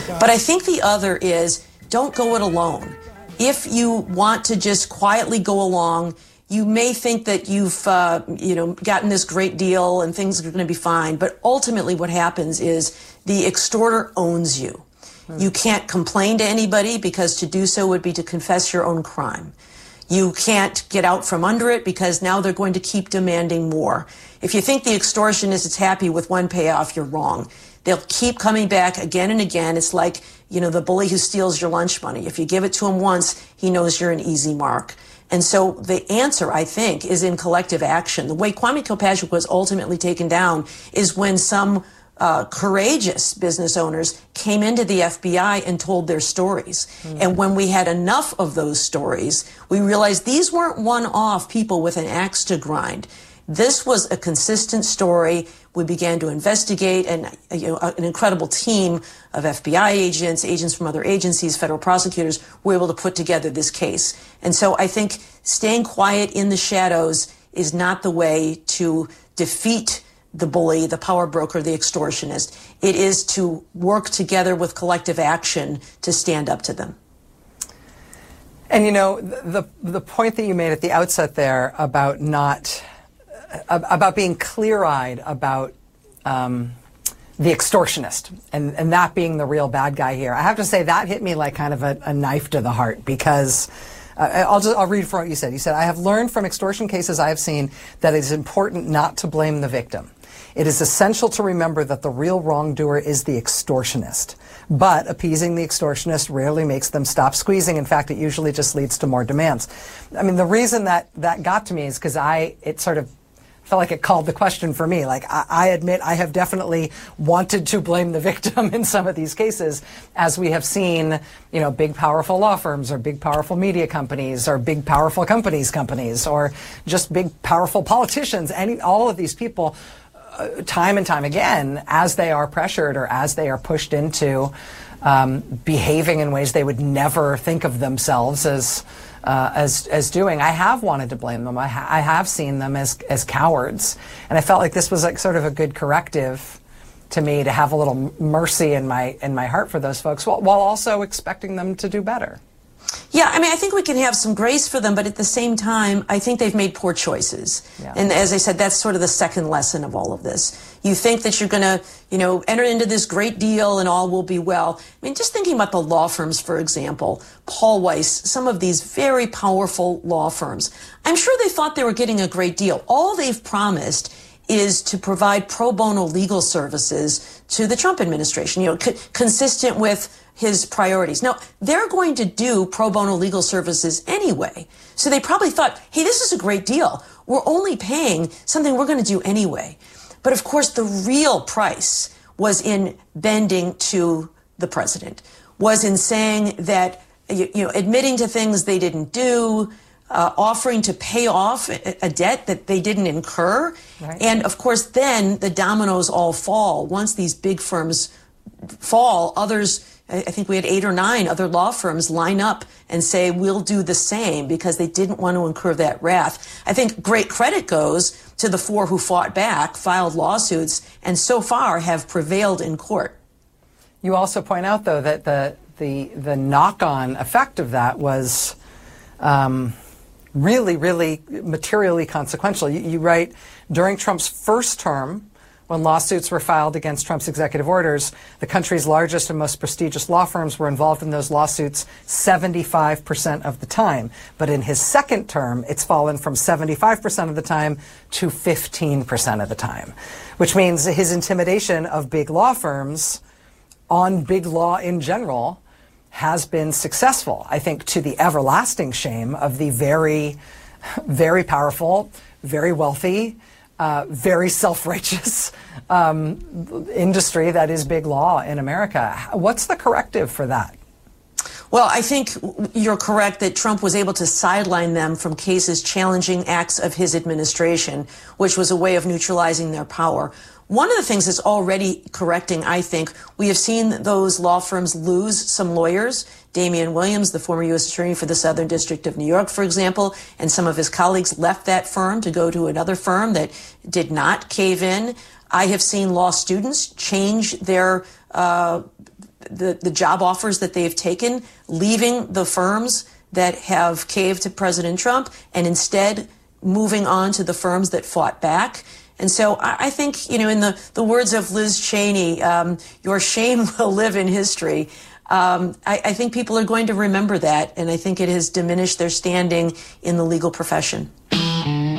But I think the other is, don't go it alone. If you want to just quietly go along, you may think that you've, gotten this great deal and things are going to be fine. But ultimately what happens is the extorter owns you. You can't complain to anybody because to do so would be to confess your own crime. You can't get out from under it because now they're going to keep demanding more. If you think the extortionist is happy with one payoff, you're wrong. They'll keep coming back again and again. It's like, the bully who steals your lunch money. If you give it to him once, he knows you're an easy mark. And so the answer, I think, is in collective action. The way Kwame Kilpatrick was ultimately taken down is when some courageous business owners came into the FBI and told their stories. And when we had enough of those stories, we realized these weren't one-off people with an axe to grind. This was a consistent story. We began to investigate, and an incredible team of FBI agents from other agencies, federal prosecutors, were able to put together this case. And so I think staying quiet in the shadows is not the way to defeat the bully, the power broker, the extortionist. It is to work together with collective action to stand up to them. And the point that you made at the outset there about about being clear-eyed about the extortionist and that being the real bad guy here. I have to say that hit me like kind of a knife to the heart because I'll read from what you said. You said, "I have learned from extortion cases I have seen that it is important not to blame the victim. It is essential to remember that the real wrongdoer is the extortionist. But appeasing the extortionist rarely makes them stop squeezing. In fact, it usually just leads to more demands." I mean, the reason that got to me is because it sort of felt like it called the question for me. Like, I admit I have definitely wanted to blame the victim in some of these cases, as we have seen, big powerful law firms or big powerful media companies or big powerful companies or just big powerful politicians, all of these people, time and time again, as they are pressured or as they are pushed into behaving in ways they would never think of themselves as doing. I have wanted to blame them. I have seen them as cowards, and I felt like this was like sort of a good corrective to me to have a little mercy in my heart for those folks, while also expecting them to do better. Yeah, I think we can have some grace for them, but at the same time, I think they've made poor choices. Yeah. And as I said, that's sort of the second lesson of all of this. You think that you're going to, enter into this great deal and all will be well. Just thinking about the law firms, for example, Paul Weiss, some of these very powerful law firms. I'm sure they thought they were getting a great deal. All they've promised is to provide pro bono legal services to the Trump administration, consistent with his priorities. Now, they're going to do pro bono legal services anyway. So they probably thought, hey, this is a great deal. We're only paying something we're going to do anyway. But of course, the real price was in bending to the president, was in saying that, admitting to things they didn't do, offering to pay off a debt that they didn't incur. Right. And of course, then the dominoes all fall. Once these big firms fall, others, I think we had 8 or 9 other law firms line up and say, we'll do the same, because they didn't want to incur that wrath. I think great credit goes to the 4 who fought back, filed lawsuits, and so far have prevailed in court. You also point out, though, that the knock-on effect of that was really, really materially consequential. You write, during Trump's first term, when lawsuits were filed against Trump's executive orders, the country's largest and most prestigious law firms were involved in those lawsuits 75% of the time. But in his second term, it's fallen from 75% of the time to 15% of the time, which means his intimidation of big law firms on big law in general has been successful, I think, to the everlasting shame of the very, very powerful, very wealthy, very self-righteous industry that is big law in America. What's the corrective for that? Well, I think you're correct that Trump was able to sideline them from cases challenging acts of his administration, which was a way of neutralizing their power. One of the things that's already correcting, I think, we have seen those law firms lose some lawyers. Damian Williams, the former U.S. Attorney for the Southern District of New York, for example, and some of his colleagues left that firm to go to another firm that did not cave in. I have seen law students change their the job offers that they've taken, leaving the firms that have caved to President Trump and instead moving on to the firms that fought back. And so I think, in the words of Liz Cheney, your shame will live in history. I think people are going to remember that, and I think it has diminished their standing in the legal profession.